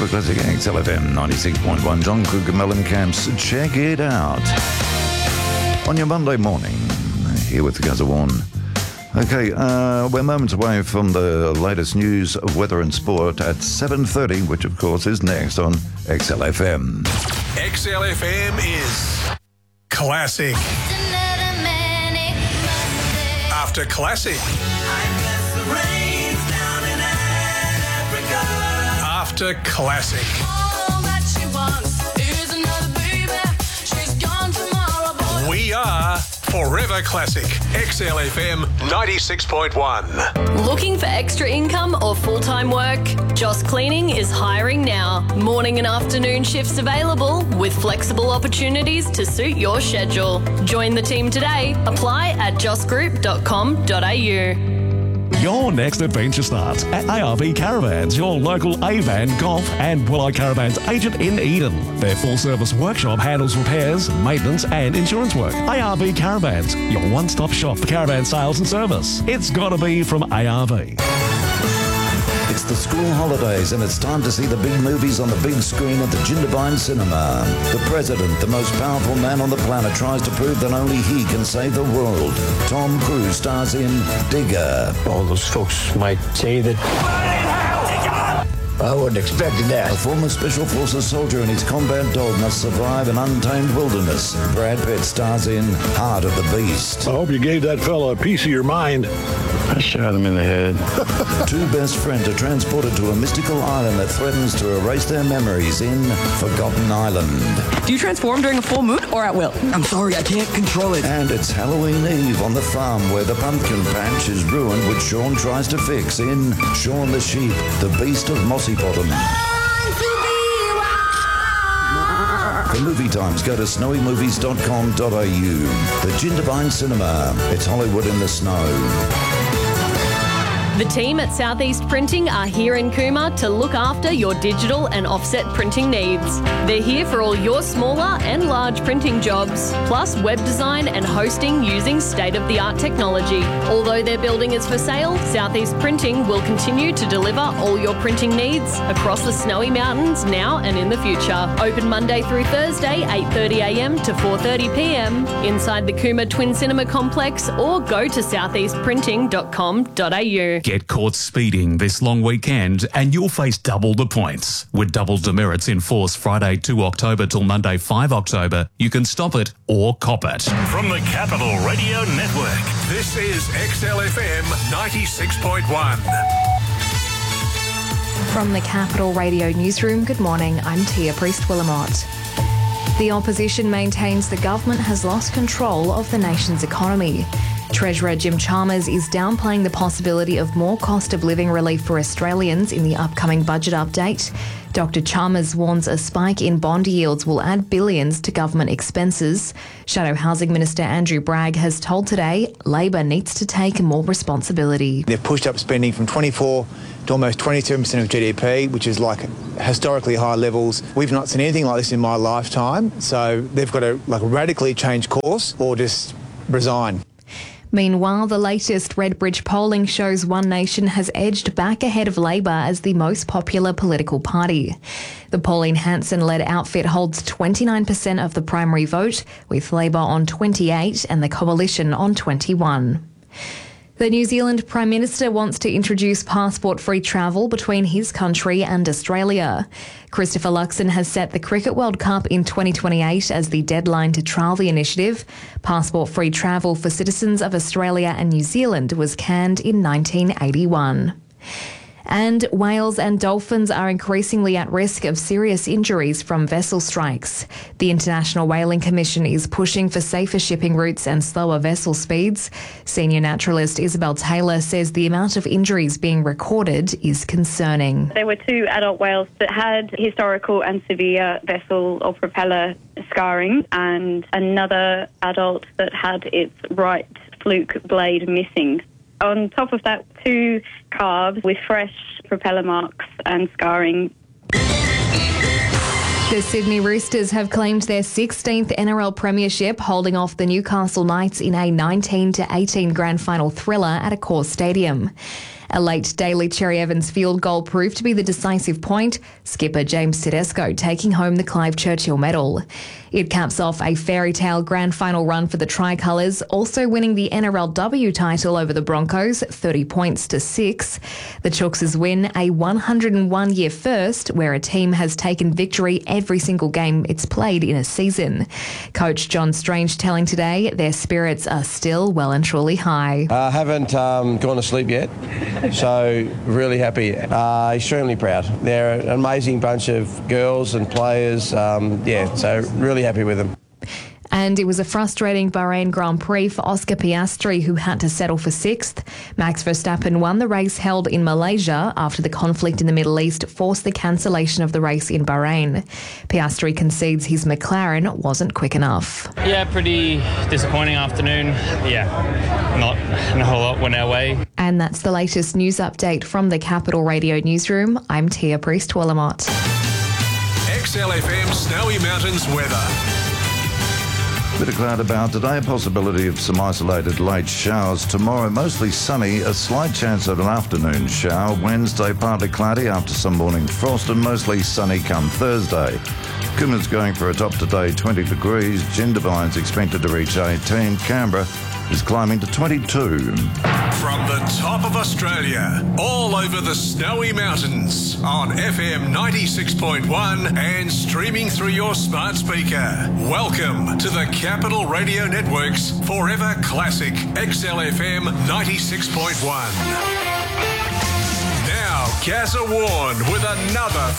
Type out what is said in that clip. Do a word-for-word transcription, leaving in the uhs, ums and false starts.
Forever Classic X L F M ninety-six point one. John Cougar Mellencamp's Check It Out. On your Monday morning, here with Gaza Warren. Okay, uh, we're moments away from the latest news of weather and sport at seven thirty, which of course is next on X L F M. X L F M is classic. After classic. After classic. We are Forever Classic. X L F M ninety-six point one. Looking for extra income or full-time work? Joss Cleaning is hiring now. Morning and afternoon shifts available with flexible opportunities to suit your schedule. Join the team today. Apply at joss group dot com dot a u. Your next adventure starts at A R V Caravans, your local A-Van, Golf and Willow Caravans agent in Eden. Their full-service workshop handles repairs, maintenance and insurance work. A R V Caravans, your one-stop shop for caravan sales and service. It's got to be from A R V. It's the school holidays and it's time to see the big movies on the big screen at the Jindabyne Cinema. The president, the most powerful man on the planet, tries to prove that only he can save the world. Tom Cruise stars in Digger. All those folks might say that I wasn't expecting that. A former Special Forces soldier and his combat dog must survive an untamed wilderness. Brad Pitt stars in Heart of the Beast. I hope you gave that fella a piece of your mind. I shot him in the head. Two best friends are transported to a mystical island that threatens to erase their memories in Forgotten Island. Do you transform during a full moon or at will? I'm sorry, I can't control it. And it's Halloween Eve on the farm where the pumpkin patch is ruined, which Sean tries to fix in Shaun the Sheep, the Beast of Mossy Bottom. For movie times, go to snowy movies dot com dot a u. The Jindabyne Cinema. It's Hollywood in the snow. The team at Southeast Printing are here in Cooma to look after your digital and offset printing needs. They're here for all your smaller and large printing jobs, plus web design and hosting using state-of-the-art technology. Although their building is for sale, Southeast Printing will continue to deliver all your printing needs across the Snowy Mountains now and in the future. Open Monday through Thursday, eight thirty a m to four thirty p m inside the Cooma Twin Cinema Complex, or go to southeast printing dot com dot a u. Get caught speeding this long weekend and you'll face double the points. With double demerits in force Friday the second of October till Monday the fifth of October, you can stop it or cop it. From the Capital Radio Network, this is X L F M ninety-six point one. From the Capital Radio Newsroom, good morning, I'm Tia Priest-Willamott. The opposition maintains the government has lost control of the nation's economy. Treasurer Jim Chalmers is downplaying the possibility of more cost of living relief for Australians in the upcoming budget update. Doctor Chalmers warns a spike in bond yields will add billions to government expenses. Shadow Housing Minister Andrew Bragg has told Today Labor needs to take more responsibility. They've pushed up spending from twenty-four to almost twenty-seven percent of G D P, which is like historically high levels. We've not seen anything like this in my lifetime, so they've got to like radically change course or just resign. Meanwhile, the latest Redbridge polling shows One Nation has edged back ahead of Labor as the most popular political party. The Pauline Hanson-led outfit holds twenty-nine percent of the primary vote, with Labor on twenty-eight and the Coalition on twenty-one. The New Zealand Prime Minister wants to introduce passport-free travel between his country and Australia. Christopher Luxon has set the Cricket World Cup in twenty twenty-eight as the deadline to trial the initiative. Passport-free travel for citizens of Australia and New Zealand was canned in nineteen eighty-one. And whales and dolphins are increasingly at risk of serious injuries from vessel strikes. The International Whaling Commission is pushing for safer shipping routes and slower vessel speeds. Senior naturalist Isabel Taylor says the amount of injuries being recorded is concerning. There were two adult whales that had historical and severe vessel or propeller scarring, and another adult that had its right fluke blade missing. On top of that, two calves with fresh propeller marks and scarring. The Sydney Roosters have claimed their sixteenth N R L premiership, holding off the Newcastle Knights in a nineteen to eighteen grand final thriller at Accor Stadium. A late Daly Cherry Evans field goal proved to be the decisive point, skipper James Tedesco taking home the Clive Churchill medal. It caps off a fairy tale grand final run for the Tricolours, also winning the N R L W title over the Broncos, thirty points to six. The Chooks' win a one hundred one year first, where a team has taken victory every single game it's played in a season. Coach John Strange telling Today their spirits are still well and truly high. I uh, haven't um, gone to sleep yet, so really happy. Uh, extremely proud. They're an amazing bunch of girls and players. Um, yeah, so really happy with them. And it was a frustrating Bahrain Grand Prix for Oscar Piastri, who had to settle for sixth. Max Verstappen won the race held in Malaysia after the conflict in the Middle East forced the cancellation of the race in Bahrain. Piastri concedes his McLaren wasn't quick enough. Yeah, pretty disappointing afternoon. Yeah, not, not a whole lot went our way. And that's the latest news update from the Capital Radio Newsroom. I'm Tia Priest-Willamot. X L F M Snowy Mountains weather. Bit of cloud about today, a possibility of some isolated late showers. Tomorrow, mostly sunny, a slight chance of an afternoon shower. Wednesday, partly cloudy after some morning frost, and mostly sunny come Thursday. Coomer's going for a top today, twenty degrees. Jindabyne's expected to reach eighteen. Canberra is climbing to twenty-two. From the top of Australia, all over the Snowy Mountains, on F M ninety-six point one and streaming through your smart speaker. Welcome to the Capital Radio Network's Forever Classic X L F M ninety-six point one. Now, Gazza Warn with another